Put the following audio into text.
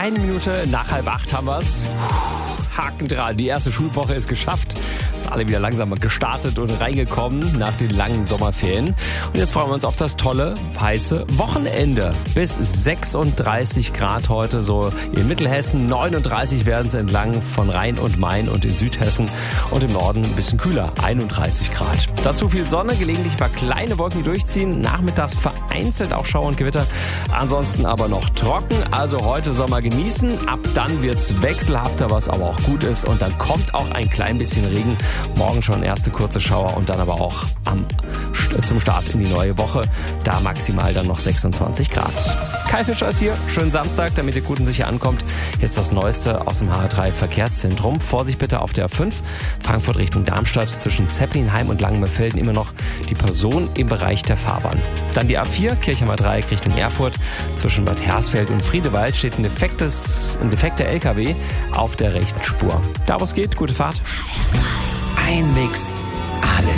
Eine Minute nach 7:30 haben wir's. Haken dran, die erste Schulwoche ist geschafft. Alle wieder langsam gestartet und reingekommen nach den langen Sommerferien. Und jetzt freuen wir uns auf das tolle, heiße Wochenende. Bis 36 Grad heute so in Mittelhessen. 39 werden es entlang von Rhein und Main und in Südhessen. Und im Norden ein bisschen kühler, 31 Grad. Dazu viel Sonne, gelegentlich ein paar kleine Wolken, die durchziehen. Nachmittags vereinzelt auch Schauer und Gewitter. Ansonsten aber noch trocken. Also heute Sommer genießen. Ab dann wird es wechselhafter, was aber auch gut ist. Und dann kommt auch ein klein bisschen Regen. Morgen schon erste kurze Schauer und dann aber auch zum Start in die neue Woche. Da maximal dann noch 26 Grad. Kai Fischer ist hier. Schönen Samstag, damit ihr gut und sicher ankommt. Jetzt das Neueste aus dem HR3 Verkehrszentrum. Vorsicht bitte auf der A5. Frankfurt Richtung Darmstadt. Zwischen Zeppelinheim und Langenmörfelden immer noch die Person im Bereich der Fahrbahn. Dann die A4 Kirchheimer Dreieck Richtung Erfurt. Zwischen Bad Hersfeld und Friedewald steht ein defekter LKW auf der rechten Spur. Da wo es geht, gute Fahrt. Ein Mix, alles.